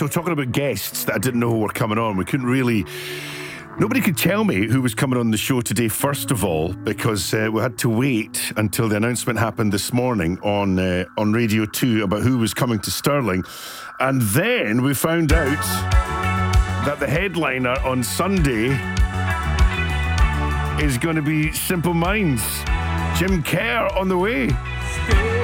So talking about guests that I didn't know were coming on, nobody could tell me who was coming on the show today, first of all, because we had to wait until the announcement happened this morning on Radio 2 about who was coming to Stirling. And then we found out that the headliner on Sunday is going to be Simple Minds. Jim Kerr on the way.